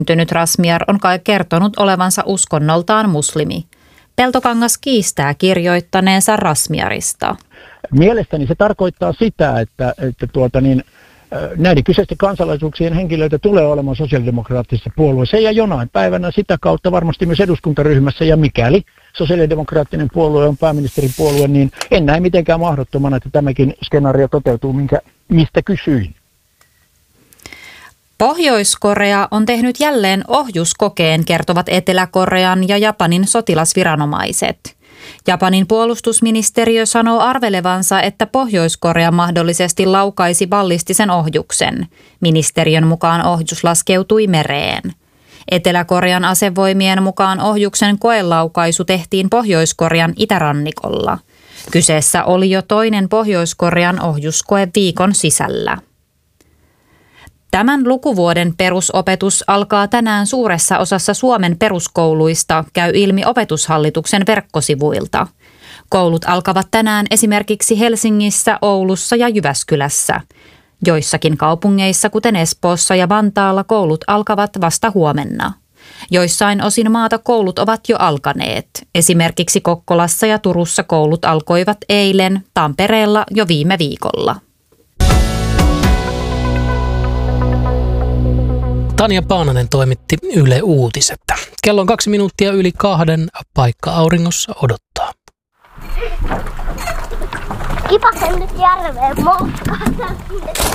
Syntynyt Razmyar on kai kertonut olevansa uskonnoltaan muslimi. Peltokangas kiistää kirjoittaneensa Razmyarista. Mielestäni se tarkoittaa sitä, että näiden kyseisten kansalaisuuksien henkilöitä tulee olemaan sosiaalidemokraattisessa puolueessa ja jonain päivänä sitä kautta varmasti myös eduskuntaryhmässä. Ja mikäli sosiaalidemokraattinen puolue on pääministeripuolue, niin en näe mitenkään mahdottomana, että tämäkin skenaario toteutuu, mistä kysyin. Pohjois-Korea on tehnyt jälleen ohjuskokeen, kertovat Etelä-Korean ja Japanin sotilasviranomaiset. Japanin puolustusministeriö sanoo arvelevansa, että Pohjois-Korea mahdollisesti laukaisi ballistisen ohjuksen. Ministeriön mukaan ohjus laskeutui mereen. Etelä-Korean asevoimien mukaan ohjuksen koelaukaisu tehtiin Pohjois-Korean itärannikolla. Kyseessä oli jo toinen Pohjois-Korean ohjuskoe viikon sisällä. Tämän lukuvuoden perusopetus alkaa tänään suuressa osassa Suomen peruskouluista, käy ilmi Opetushallituksen verkkosivuilta. Koulut alkavat tänään esimerkiksi Helsingissä, Oulussa ja Jyväskylässä. Joissakin kaupungeissa, kuten Espoossa ja Vantaalla, koulut alkavat vasta huomenna. Joissain osin maata koulut ovat jo alkaneet. Esimerkiksi Kokkolassa ja Turussa koulut alkoivat eilen, Tampereella jo viime viikolla. Tanja Paananen toimitti Yle Uutiset. Kello on 2 minuuttia yli 2, paikka auringossa odottaa. Kipasen nyt järveen moskaan.